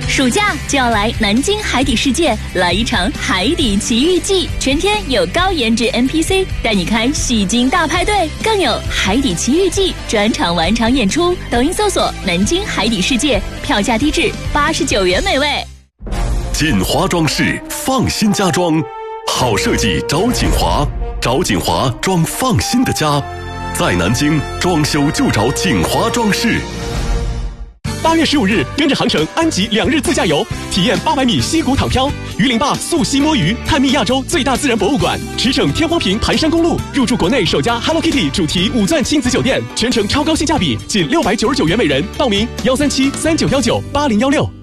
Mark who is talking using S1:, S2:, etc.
S1: 暑假就要来南京海底世界，来一场海底奇遇记，全天有高颜值 NPC 带你开戏精大派对，更有海底奇遇记专场晚场演出。抖音搜索南京海底世界，票价低至89元每位。
S2: 锦华装饰，放心家装，好设计找锦华，找锦华装放心的家，在南京装修就找锦华装饰。
S3: 8月15日，跟着航程安吉2日自驾游，体验800米溪谷躺漂，榆林坝溯溪摸鱼，探秘亚洲最大自然博物馆，驰骋天荒坪盘山公路，入住国内首家 Hello Kitty 主题5钻亲子酒店，全程超高性价比，仅699元每人。报名13739198016。